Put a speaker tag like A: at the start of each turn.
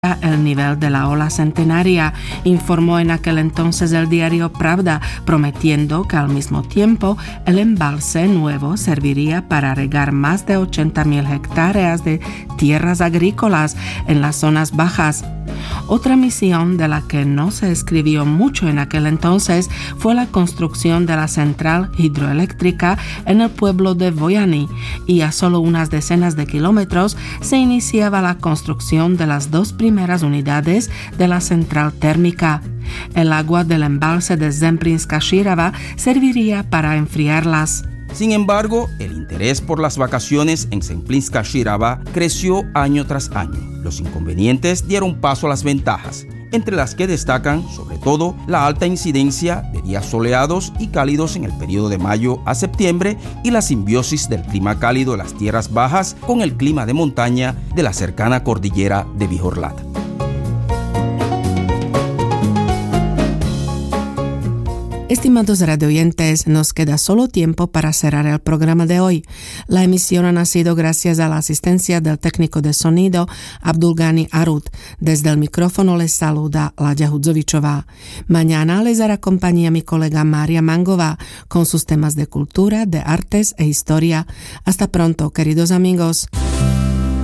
A: el nivel de la ola centenaria, informó en aquel entonces el diario Pravda, prometiendo que al mismo tiempo el embalse nuevo serviría para regar más de 80,000 hectáreas de tierras agrícolas en las zonas bajas. Otra misión de la que no se escribió mucho en aquel entonces fue la construcción de la central hidroeléctrica en el pueblo de Voyani, y a solo unas decenas de kilómetros se iniciaba la construcción de las dos primeras unidades de la central térmica. El agua del embalse de Zemplínska Širava serviría para enfriarlas.
B: Sin embargo, el interés por las vacaciones en Zemplínska Širava creció año tras año. Los inconvenientes dieron paso a las ventajas, entre las que destacan, sobre todo, la alta incidencia de días soleados y cálidos en el periodo de mayo a septiembre y la simbiosis del clima cálido de las tierras bajas con el clima de montaña de la cercana cordillera de Vihorlat.
A: Estimados radioyentes, nos queda solo tiempo para cerrar el programa de hoy. La emisión ha nacido gracias a la asistencia del técnico de sonido Abdulgani Arut. Desde el micrófono les saluda Láďa Hudzovičová. Mañana les hará compañía mi colega María Mangová con sus temas de cultura, de artes e historia. Hasta pronto, queridos amigos.